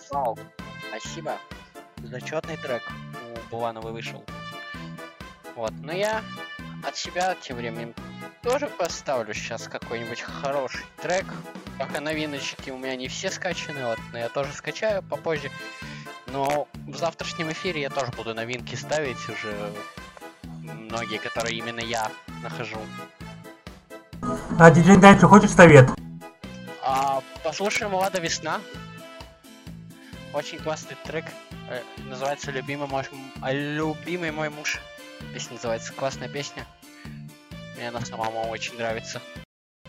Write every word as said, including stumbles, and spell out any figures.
Вау, спасибо. Зачетный трек у Булановой вышел. Вот, но я от себя тем временем тоже поставлю сейчас какой-нибудь хороший трек. Пока новиночки у меня не все скачаны, вот, но я тоже скачаю попозже. Но в завтрашнем эфире я тоже буду новинки ставить уже. Многие, которые именно я нахожу. А диджей Дайчу, хочешь совет? А, послушаем «Лада Весна». Очень классный трек. Э, называется «Любимый мой, любимый мой муж». Песня называется. Классная песня. Мне она самому очень нравится.